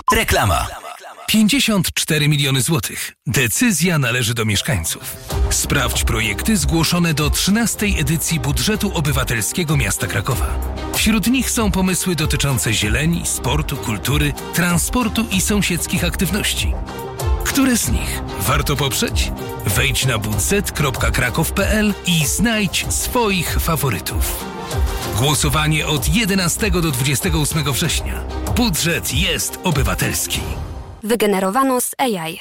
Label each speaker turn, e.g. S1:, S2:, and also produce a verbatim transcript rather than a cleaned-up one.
S1: Reklama. pięćdziesiąt cztery miliony złotych. Decyzja należy do mieszkańców. Sprawdź projekty zgłoszone do trzynastej edycji budżetu obywatelskiego miasta Krakowa. Wśród nich są pomysły dotyczące zieleni, sportu, kultury, transportu i sąsiedzkich aktywności. Które z nich warto poprzeć? Wejdź na budżet kropka kraków kropka p l i znajdź swoich faworytów. Głosowanie od jedenastego do dwudziestego ósmego września. Budżet jest obywatelski.
S2: Wygenerowano z A I.